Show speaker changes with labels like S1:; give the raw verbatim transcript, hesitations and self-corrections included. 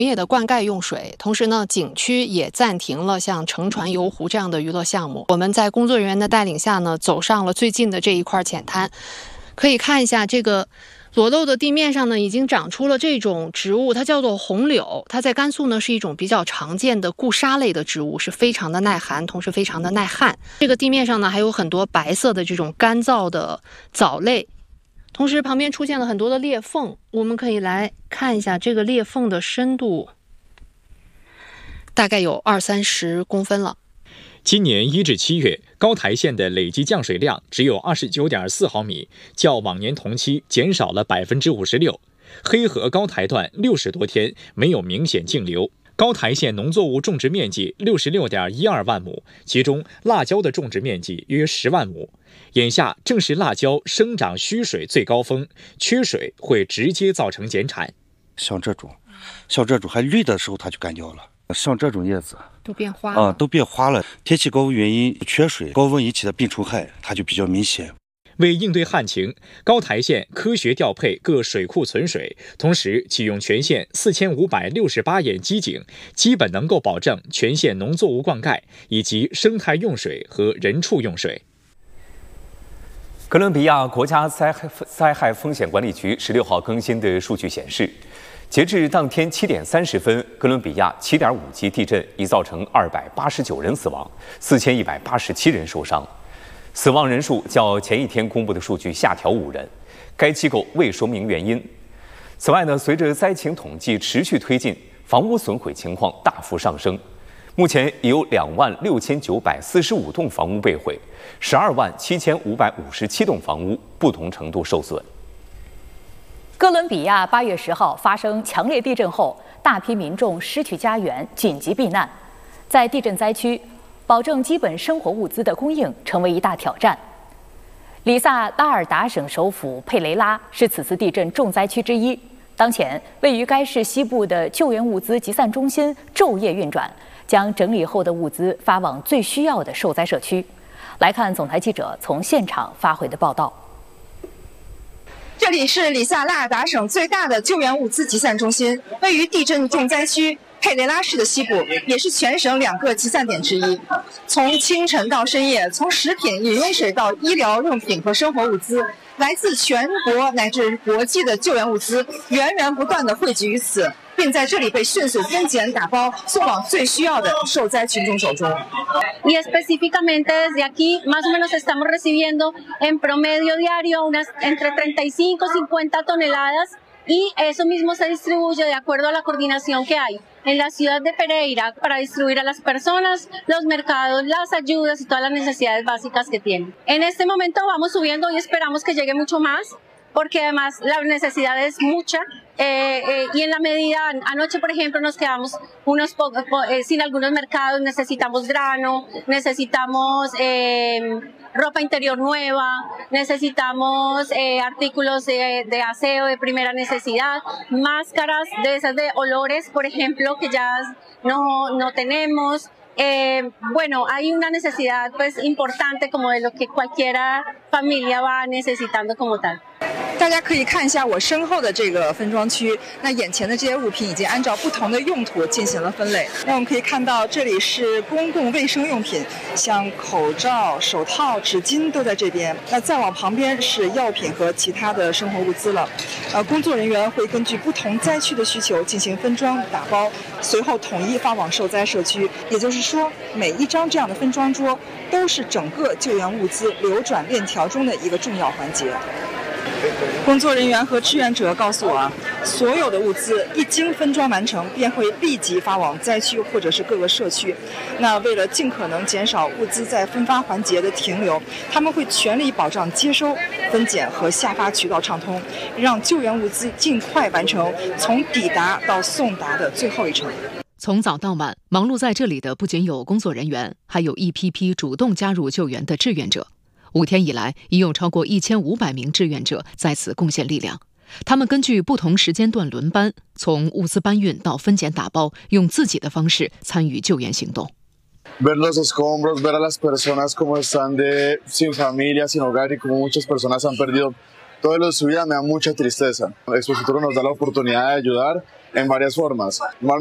S1: 业的灌溉用水，同时呢，景区也暂停了像乘船游湖这样的娱乐项目。我们在工作人员的带领下呢，走上了最近的这一块浅滩，可以看一下这个裸露的地面上呢，已经长出了这种植物，它叫做红柳。它在甘肃呢是一种比较常见的固沙类的植物，是非常的耐寒，同时非常的耐旱。这个地面上呢还有很多白色的这种干燥的藻类。同时旁边出现了很多的裂缝，我们可以来看一下这个裂缝的深度，大概有二三十公分了。
S2: 今年一至七月，高台县的累计降水量只有二十九点四毫米，较往年同期减少了百分之五十六。黑河高台段六十多天没有明显径流。高台县农作物种植面积六十六点一二万亩，其中辣椒的种植面积约十万亩。眼下正是辣椒生长需水最高峰，缺水会直接造成减产。
S3: 像这种，像这种还绿的时候它就干掉了，像这种叶子
S1: 都变花了
S3: 啊，都变花了。天气高温原因缺水，高温引起的病虫害它就比较明显。
S2: 为应对旱情，高台县科学调配各水库存水，同时启用全县四千五百六十八眼机井，基本能够保证全县农作物灌溉以及生态用水和人畜用水。
S4: 哥伦比亚国家灾害灾害风险管理局十六号更新的数据显示，截至当天七点三十分，哥伦比亚七点五级地震已造成二百八十九人死亡，四千一百八十七人受伤。死亡人数较前一天公布的数据下调五人，该机构未说明原因。此外呢，随着灾情统计持续推进，房屋损毁情况大幅上升。目前已有两万六千九百四十五栋房屋被毁，十二万七千五百五十七栋房屋不同程度受损。
S5: 哥伦比亚八月十号发生强烈地震后，大批民众失去家园，紧急避难。在地震灾区，保证基本生活物资的供应成为一大挑战。里萨拉尔达省首府佩雷拉是此次地震重灾区之一。当前，位于该市西部的救援物资集散中心昼夜运转，将整理后的物资发往最需要的受灾社区。来看总台记者从现场发回的报道。
S6: 这里是里萨拉尔达省最大的救援物资集散中心，位于地震重灾区佩雷拉市的西部，也是全省两个集散点之一。从清晨到深夜，从食品、饮用水到医疗用品和生活物资，来自全国乃至国际的救援物资源源不断地汇集于此，并在这里被迅速分拣打包，送往最需要的受灾群众手中。
S7: Y específicamente desde aquí, más o menos estamos recibiendo en promedio diario unas entre treinta y cinco y cincuenta toneladas, y eso mismo se distribuye de acuerdo a la coordinación que hay en la ciudad de Pereira para distribuir a las personas, los mercados, las ayudas y todas las necesidades básicas que tienen. En este momento vamos subiendo y esperamos que llegue mucho más, porque además la necesidad es mucha. Eh, eh, y en la medida, anoche por ejemplo nos quedamos unos po eh, sin algunos mercados, necesitamos grano, necesitamos eh, ropa interior nueva, necesitamos eh, artículos de, de aseo de primera necesidad, máscaras de esas de olores, por ejemplo, que ya no, no tenemos. Eh, bueno, hay una necesidad pues importante como de lo que cualquiera familia va necesitando como tal.
S6: 大家可以看一下我身后的这个分装区，那眼前的这些物品已经按照不同的用途进行了分类。那我们可以看到，这里是公共卫生用品，像口罩、手套、纸巾都在这边。那再往旁边是药品和其他的生活物资了。呃，工作人员会根据不同灾区的需求进行分装打包，随后统一发往受灾社区。也就是说，每一张这样的分装桌都是整个救援物资流转链条中的一个重要环节。工作人员和志愿者告诉我啊，所有的物资一经分装完成，便会立即发往灾区或者是各个社区。那为了尽可能减少物资在分发环节的停留，他们会全力保障接收、分拣和下发渠道畅通，让救援物资尽快完成从抵达到送达的最后一程。
S8: 从早到晚，忙碌在这里的不仅有工作人员，还有一批批主动加入救援的志愿者。五天以来，已有超过一千五百名志愿者在此贡献力量。他们根据不同时间段轮班，从物资搬运到分拣打包，用自己的方式参与救援行动。
S9: Ver los escombros, ver a las personas como están de sin familia, sin hogar y como muchas personas han perdido todo lo de su vida me da mucha tristeza. Expositor nos da la oportunidad de ayudar en varias formas.